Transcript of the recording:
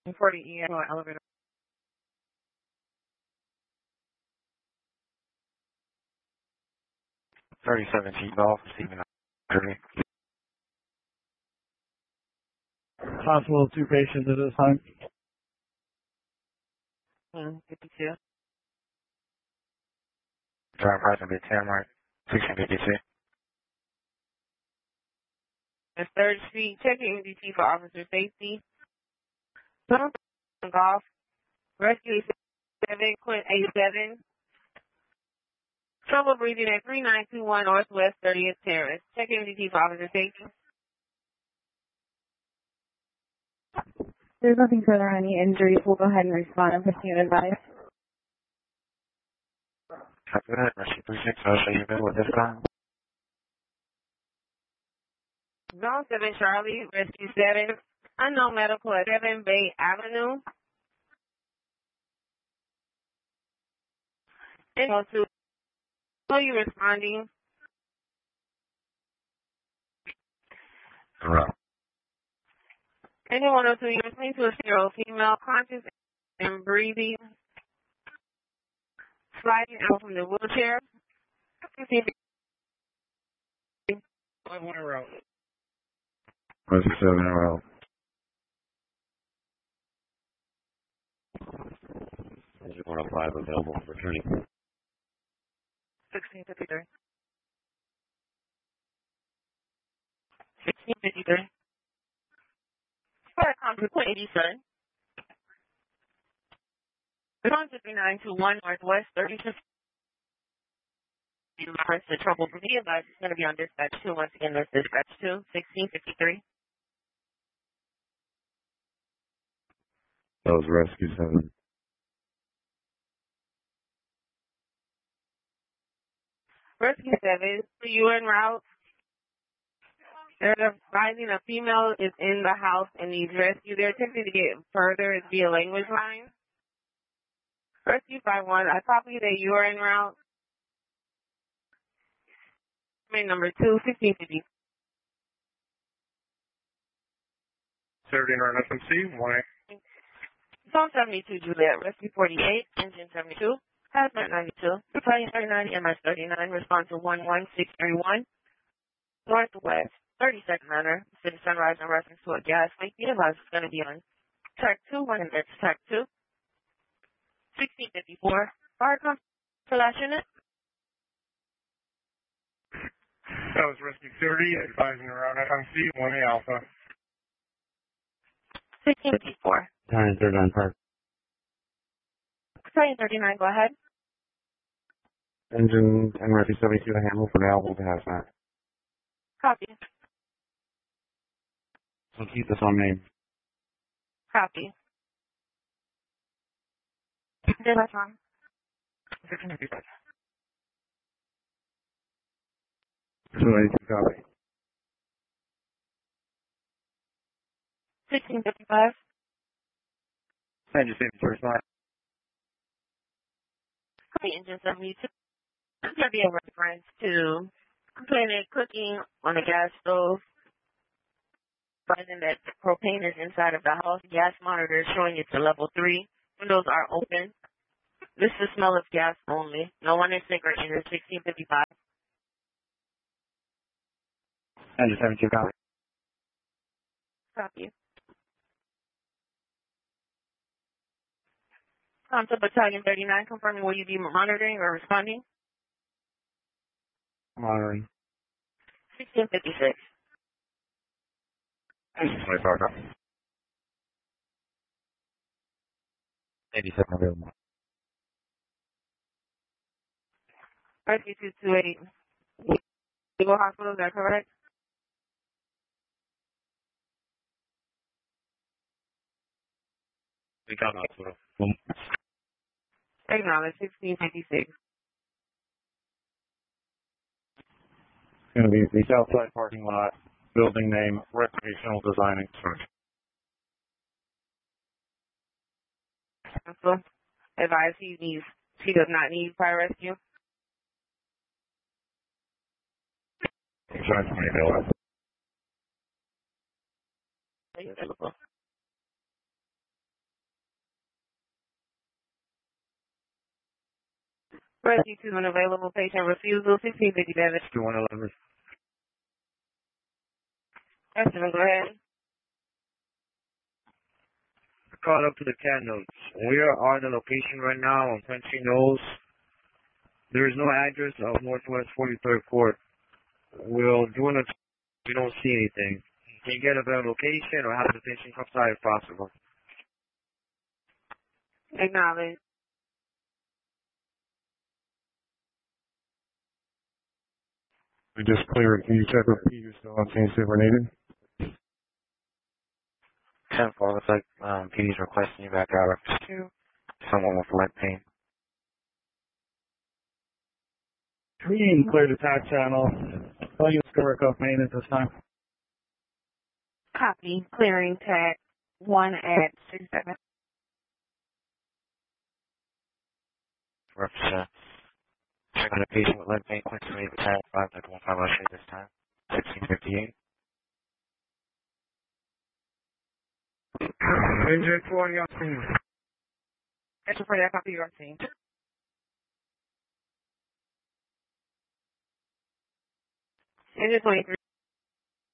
For the EM elevator. 37 feet golf, receiving 30. Hospital, 2 patients at this time. 52. Drive right to be 10 right, 1652. The 3rd Street, checking MDT for officer safety. Some golf. Rescue 7, Quint 87. Trouble breathing at 3921 Northwest 30th Terrace. Check MDT for officer safety. There's nothing further on any injuries. We'll go ahead and respond and pursue and advise. Copy that. Rescue 36, I'll show you available at this time. Zone 7 Charlie, Rescue 7. Unknown medical at 7 Bay Avenue. And to are you responding? Correct. Anyone else who is listening to a 0 female conscious and breathing, sliding out from the wheelchair. One row. Rescue 7 in a row. Rescue 105 available for training. 1653. 1653. Point 87. Zone 5921 Northwest 35th. You reference the trouble for me, but it's going to be on dispatch 2. Once again, this is dispatch 2, 1653. That was Rescue 7. Rescue 7, you en route. They're advising a female is in the house and needs rescue. They're attempting to get further via language line. Rescue 51, I copy that you are en route. Main number 2, 1650. Saturday Night FMC, 1A. Zone 72 Juliet, Rescue 48, Engine 72, Hazmat 92, Battalion 39, MS 39, response to 11631, Northwest 32nd Manor, City Sunrise in reference to a gas leak. The advice is going to be on track 2, 1 and that's track 2, 1654. Fire for last unit. That was Rescue 30, advising around FMC, 1A Alpha. 1654. Battalion 39 Park. Battalion 39, go ahead. Engine 10 Rescue 72 available for available to hazmat. Copy. So keep this on main. Copy. That's on. 1655. 282 copy. 1655. Engine 72 respond. Copy, Engine 72. This is going to be a reference to complaining cooking on a gas stove. Finding that propane is inside of the house. Gas monitor is showing it's a level 3. Windows are open. This is smell of gas only. No one is sick or injured. 1655. Engine 72 copy. Copy. Council Battalion 39, confirming will you be monitoring or responding? Monitoring. 1656. Engine 24 copy. 87 available. Rescue 228. Eagle Hospital, is that correct? Recon Hospital. Acknowledge, 1656. It's going to be the Southside parking lot, building name, Recreational Design and Construction. Council, advise she does not need fire rescue. Insurance money available. Available. Rescue 2, an available patient refusal, 1650 damage. 2111. Estimate, go ahead. Caught up to the CAD notes. We are on the location right now on Frenchy Knolls. There is no address of Northwest 43rd Court. We'll do an we don't see anything. Can you get a better location or have the patient come outside if possible? Acknowledge. We just cleared. Can you check with Peter still on scene if we're needed? 10-4, looks like PD's requesting you back out to someone with leg pain. Green, clear the tack channel. I'll use Scorpico main at this time. Copy. Clearing tag 1 at 67. Represent. Check on a patient with leg pain, quick to meet the tag 5 at 15 at this time. 1658. Engine 20 on scene. Extra for that copy your team. Engine 23.